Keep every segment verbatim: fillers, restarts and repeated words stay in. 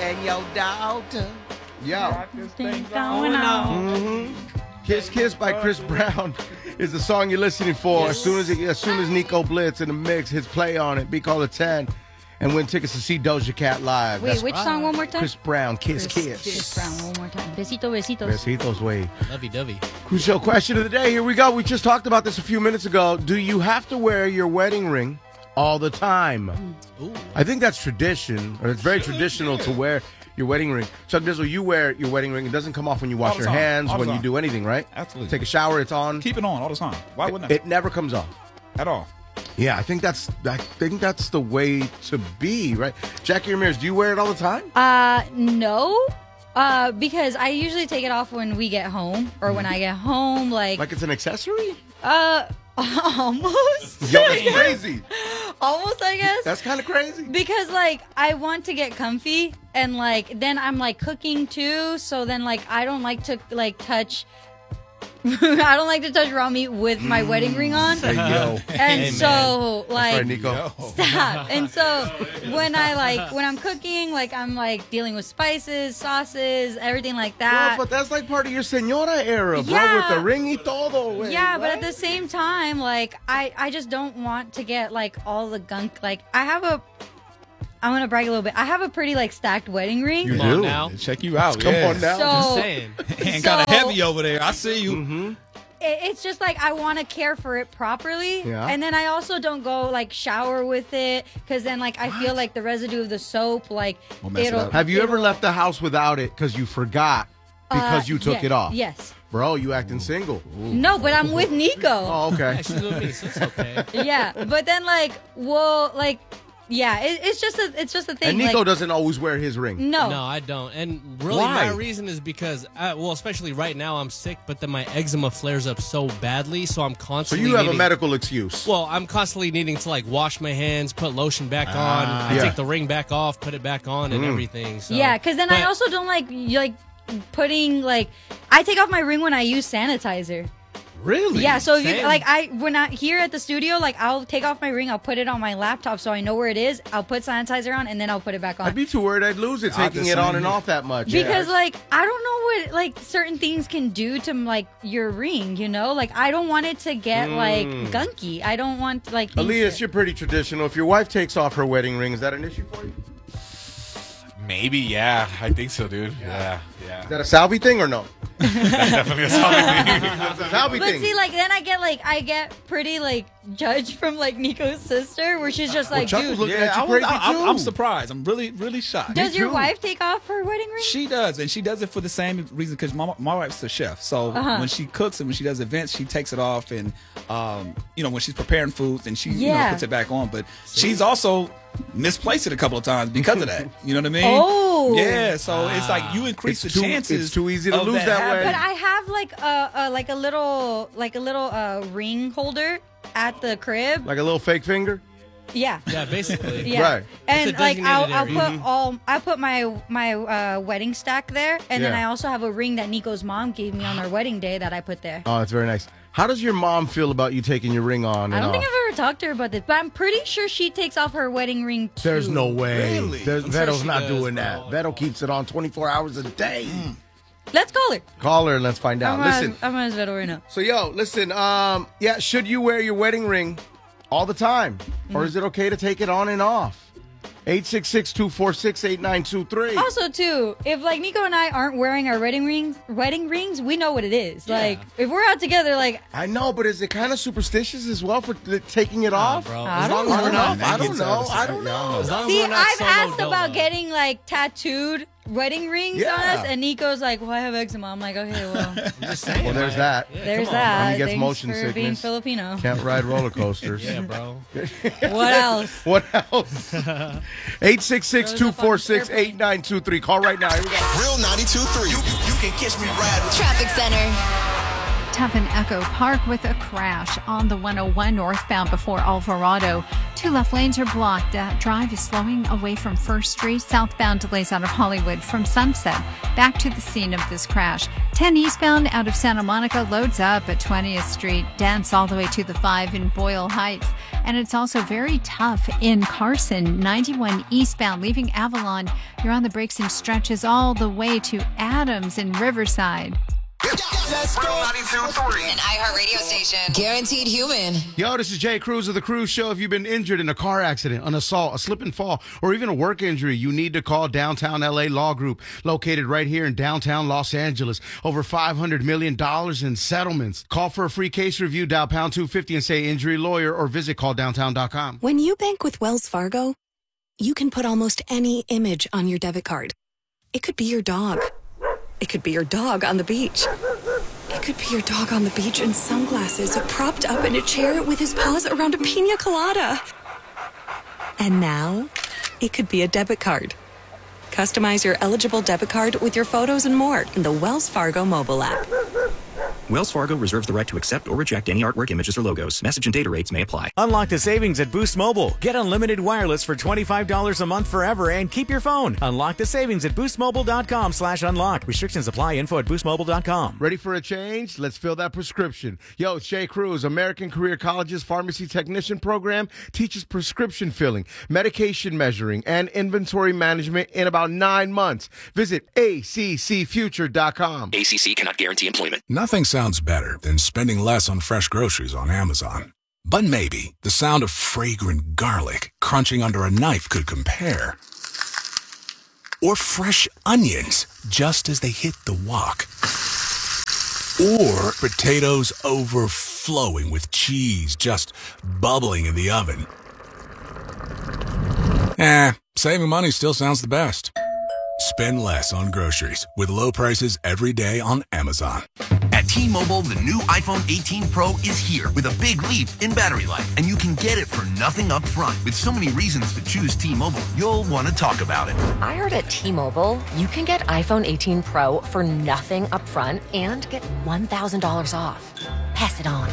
and your daughter. Yeah. Thing going on. Mm-hmm. Kiss Kiss by Chris Brown is the song you're listening for. As soon as it, as soon as Nico Blitz in the mix hits play on it, be called a ten and win tickets to see Doja Cat live. Wait, That's which song one more time? Chris Brown, Kiss Chris, Kiss. Chris Brown, one more time. Besito, besitos. Besitos way. Lovey-dovey. Crucial question of the day. Here we go. We just talked about this a few minutes ago. Do you have to wear your wedding ring all the time? Ooh. I think that's tradition, or it's very traditional to wear your wedding ring. Chuck Dizzle, you wear your wedding ring. It doesn't come off when you wash All the your time. hands, All the when you time. do anything, right? Absolutely. Take a shower, it's on. Keep it on all the time. Why wouldn't it, I? it never comes off. At all. Yeah, I think that's I think that's the way to be, right? Jackie Ramirez, do you wear it all the time? Uh, no. Uh, because I usually take it off when we get home, or when I get home, like, Like it's an accessory? uh, almost. Yo, that's crazy. Almost, I guess. That's kind of crazy. Because, like, I want to get comfy, and, like, then I'm, like, cooking, too, so then, like, I don't like to, like, touch... I don't like to touch raw meat with my wedding ring on. Say yo. And Amen. so, like... That's right, Nico. Stop. And so when I like when I'm cooking, like I'm like dealing with spices, sauces, everything like that. Well, but that's like part of your senora era, bro, Yeah. with the ring y todo. Way, yeah, but right? at the same time, like I I just don't want to get like all the gunk. Like I have a I'm gonna brag a little bit. I have a pretty like stacked wedding ring. You Come on do. now. Check you out. Come yeah. on now. So Just saying. Hand So- kind of heavy over there. I see you. Mm-hmm. it, it's just like I want to care for it properly, Yeah. and then I also don't go like shower with it because then like I feel like the residue of the soap like Will mess it it'll. up. Have you ever it'll- left the house without it because you forgot because uh, you took yeah, it off? Yes. Bro, you acting single. No, but I'm with Nico. Oh, okay. Yeah, she's with me, so it's okay. Yeah, but then like, well, like, yeah, it, it's just a, it's just a thing. And Nico like, doesn't always wear his ring. no, No, I don't. And really, Why? my reason is because, I, well, especially right now, I'm sick, but then my eczema flares up so badly, so I'm So constantly. you have a needing, medical excuse. Well, I'm constantly needing to like wash my hands, put lotion back Ah. on. I Yeah. take the ring back off, put it back on, and Mm. everything. So. yeah, because then I But- also don't like like putting like I take off my ring when I use sanitizer. Really? Yeah, so if you Same. like I when I here at the studio, like I'll take off my ring, I'll put it on my laptop so I know where it is. I'll put sanitizer on and then I'll put it back on. I'd be too worried I'd lose it I'd taking the it on same and here. off that much. Because Yeah. like I don't know what like certain things can do to like your ring, you know? Like I don't want it to get like gunky. I don't want like things Elias, to- you're pretty traditional. If your wife takes off her wedding ring, is that an issue for you? Maybe, yeah. I think so, dude. Yeah, yeah. Is that a Salvi thing or no? That's definitely a solid thing. That's a Salvi But thing. see, like then I get like I get pretty like judged from like Nico's sister, where she's just like, Chuck was dude, looking Yeah, at you I was, crazy I, too. I'm, I'm surprised. I'm really, really shocked. does your too. wife take off her wedding ring? She does, and she does it for the same reason because my, my wife's a chef. So Uh-huh. when she cooks and when she does events, she takes it off, and um, you know when she's preparing foods and she you know, Yeah. puts it back on. But she's also misplaced it a couple of times because of that. You know what I mean? Oh. yeah. So it's like you increase It's the too- chances. it's too easy to of lose that happening. way. But I have like a, a like a little like a little uh, ring holder at the crib. Like a little fake finger? Yeah. Yeah, basically. Yeah. Right. And It's a like I'll, I'll designated put all I put my my uh, wedding stack there, and then Yeah. I also have a ring that Nico's mom gave me on our wedding day that I put there. Oh, that's very nice. How does your mom feel about you taking your ring on and I don't off? think I've ever talked to her about this, but I'm pretty sure she takes off her wedding ring too. There's no way. Really? There's, I'm sure Veto's she not does, doing bro. that. Veto keeps it on twenty-four hours a day. Let's call her. Call her and let's find out. I'm Listen. on, I'm on his Veto right now. So, yo, listen. Um, yeah, should you wear your wedding ring all the time, or is it okay to take it on and off? eight six six, two four six, eight nine two three. Also, too, if like Nico and I aren't wearing our wedding rings, wedding rings, we know what it is. Like if we're out together, like I know, but is it kind of superstitious as well for t- taking it Nah, off? bro. I As don't long as know. we're not, I don't gets know. out of I don't sight, y'all. know. as long as see, we're not I've solo asked dolo. about getting like tattooed wedding rings Yeah. on us, and Nico's like, "Well, I have eczema." I'm like, "Okay, well, I'm just saying. Well, there's like, that. Yeah, there's come on, that." When he gets Thanks motion for being sickness. Filipino. Can't ride roller coasters. bro. Yeah, bro. What else? What else? eight six six, two four six, eight nine two three. Call right now. Here we go. Real ninety-two point three. You, you can catch me riding. Traffic Center. Tough in Echo Park with a crash on the one oh one northbound before Alvarado. Two left lanes are blocked. That drive is slowing away from First Street. Southbound delays out of Hollywood from Sunset. Back to the scene of this crash. ten eastbound out of Santa Monica loads up at twentieth Street. Dense all the way to the five in Boyle Heights. And it's also very tough in Carson, ninety-one eastbound, leaving Avalon. You're on the breaks and stretches all the way to Adams and Riverside. Let's go. ninety-two point three. An iHeart radio station. Guaranteed human. Yo, this is Jay Cruz of The Cruz Show. If you've been injured in a car accident, an assault, a slip and fall, or even a work injury, you need to call Downtown L A Law Group, located right here in downtown Los Angeles. Over five hundred million dollars in settlements. Call for a free case review, dial pound two fifty and say injury lawyer, or visit call downtown dot com. When you bank with Wells Fargo, you can put almost any image on your debit card. It could be your dog. It could be your dog on the beach. It could be your dog on the beach in sunglasses, propped up in a chair with his paws around a pina colada. And now, it could be a debit card. Customize your eligible debit card with your photos and more in the Wells Fargo mobile app. Wells Fargo reserves the right to accept or reject any artwork, images, or logos. Message and data rates may apply. Unlock the savings at Boost Mobile. Get unlimited wireless for twenty-five dollars a month forever and keep your phone. Unlock the savings at boostmobile.com slash unlock. Restrictions apply. Info at boostmobile dot com. Ready for a change? Let's fill that prescription. Yo, it's Jay Cruz. American Career College's Pharmacy Technician program teaches prescription filling, medication measuring, and inventory management in about nine months. Visit A C C future dot com. A C C cannot guarantee employment. Nothing sounds better than spending less on fresh groceries on Amazon. But maybe the sound of fragrant garlic crunching under a knife could compare. Or fresh onions just as they hit the wok. Or potatoes overflowing with cheese just bubbling in the oven. Eh, saving money still sounds the best. Spend less on groceries with low prices every day on Amazon. At T-Mobile, the new iPhone eighteen Pro is here with a big leap in battery life. And you can get it for nothing up front. With so many reasons to choose T-Mobile, you'll want to talk about it. I heard at T-Mobile, you can get iPhone eighteen Pro for nothing up front and get one thousand dollars off. Pass it on.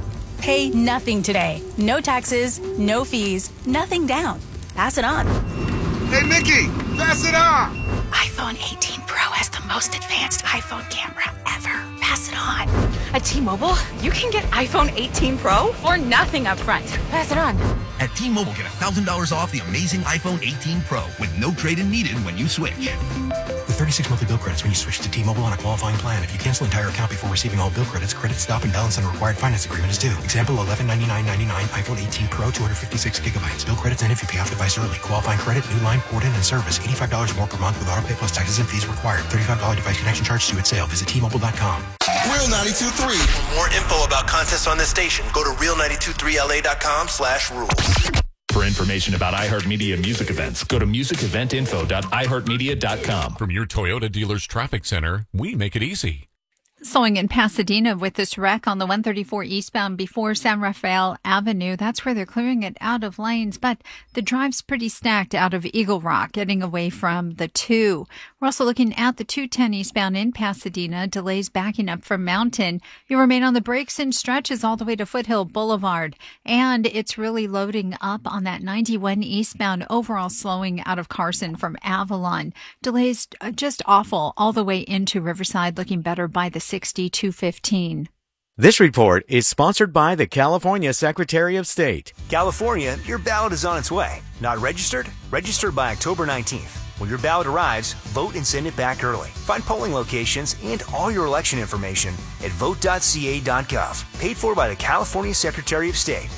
Pay nothing today. No taxes, no fees, nothing down. Pass it on. Hey, Mickey, pass it on. iPhone eighteen Pro has the most advanced iPhone camera ever. Pass it on. At T-Mobile, you can get iPhone eighteen Pro for nothing up front. Pass it on. At T-Mobile, get one thousand dollars off the amazing iPhone eighteen Pro with no trade-in needed when you switch. With thirty-six monthly bill credits when you switch to T-Mobile on a qualifying plan. If you cancel an entire account before receiving all bill credits, credit stop and balance on a required finance agreement is due. Example, eleven ninety-nine ninety-nine iPhone eighteen Pro, two hundred fifty-six gigabytes. Bill credits end if you pay off device early. Qualifying credit, new line, port in, and service. eighty-five dollars more per month with autopay plus taxes and fees required. thirty-five dollars device connection charge due at sale. Visit T Mobile dot com. Real ninety-two point three. For more info about contests on this station, go to real nine two three L A dot com slash rules. For information about iHeartMedia music events, go to music event info dot i heart media dot com. From your Toyota dealer's traffic center, we make it easy. Slowing in Pasadena with this wreck on the one thirty-four eastbound before San Rafael Avenue. That's where they're clearing it out of lanes, but the drive's pretty stacked out of Eagle Rock, getting away from the two. We're also looking at the two ten eastbound in Pasadena. Delays backing up from Mountain. You remain on the brakes and stretches all the way to Foothill Boulevard. And it's really loading up on that ninety-one eastbound, overall slowing out of Carson from Avalon. Delays just awful all the way into Riverside, looking better by the sixty-two fifteen. This report is sponsored by the California Secretary of State. California, your ballot is on its way. Not registered? Register by October nineteenth. When your ballot arrives, vote and send it back early. Find polling locations and all your election information at vote dot c a dot gov. Paid for by the California Secretary of State.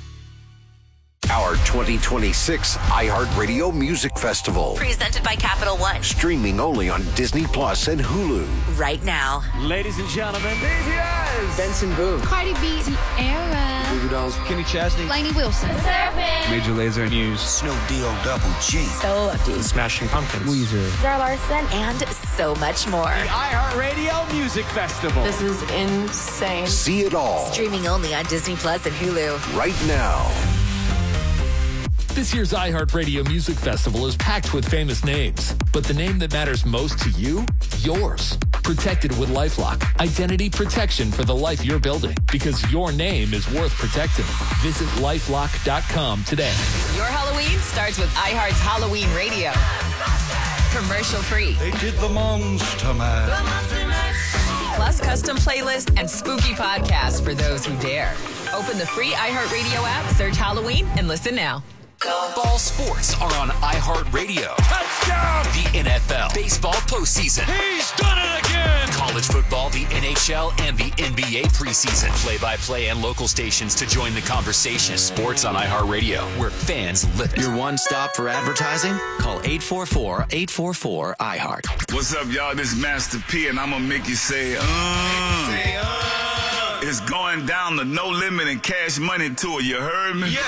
Our twenty twenty-six iHeartRadio Music Festival. Presented by Capital One. Streaming only on Disney Plus and Hulu. Right now. Ladies and gentlemen, B T S. Benson Boone. Cardi B. Tiara. Goo Goo Dolls. Kenny Chesney. Lainey Wilson. Major Lazer News. Snow D O Double G. So Lucky. Smashing Pumpkins. Weezer. Zara Larson. And so much more. The iHeartRadio Music Festival. This is insane. See it all. Streaming only on Disney Plus and Hulu. Right now. This year's iHeartRadio Music Festival is packed with famous names, but the name that matters most to you, yours. Protected with LifeLock, identity protection for the life you're building, because your name is worth protecting. Visit lifelock dot com today. Your Halloween starts with iHeart's Halloween Radio. Commercial free. They did the Monster Mash. Plus custom playlists and spooky podcasts for those who dare. Open the free iHeartRadio app, search Halloween, and listen now. Ball sports are on iHeartRadio. Touchdown! The N F L, baseball postseason. He's done it again! College football, the N H L, and the N B A preseason. Play-by-play and local stations to join the conversation. Sports on iHeartRadio, where fans live it. Your one stop for advertising? Call eight four four, eight four four, I heart. What's up, y'all? This is Master P, and I'm going to make you say, uh. Say, uh. It's going down to No Limit and Cash Money Tour. You heard me? Yeah.